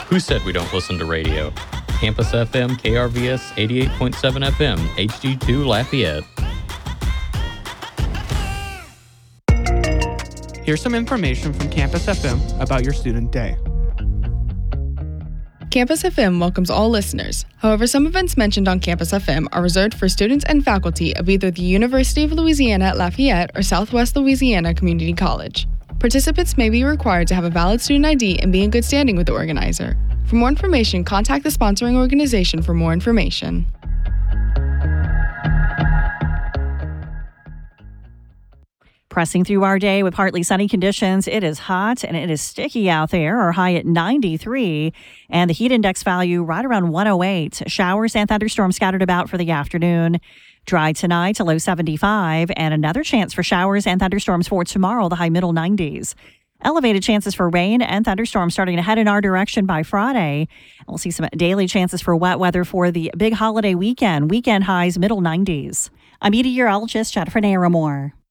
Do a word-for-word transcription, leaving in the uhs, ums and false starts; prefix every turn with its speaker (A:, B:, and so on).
A: Who said we don't listen to radio? Campus F M, K R V S eighty-eight point seven F M, H D two Lafayette.
B: Here's some information from Campus F M about your student day.
C: Campus F M welcomes all listeners. However, some events mentioned on Campus F M are reserved for students and faculty of either the University of Louisiana at Lafayette or Southwest Louisiana Community College. Participants may be required to have a valid student I D and be in good standing with the organizer. For more information, contact the sponsoring organization for more information.
D: Pressing through our day with partly sunny conditions, it is hot and it is sticky out there. Our high at ninety-three and the heat index value right around one oh eight. Showers and thunderstorms scattered about for the afternoon. Dry tonight, a low seventy-five, and another chance for showers and thunderstorms for tomorrow, the high middle nineties. Elevated chances for rain and thunderstorms starting to head in our direction by Friday. We'll see some daily chances for wet weather for the big holiday weekend. Weekend highs middle nineties. I'm meteorologist Jennifer Naramore.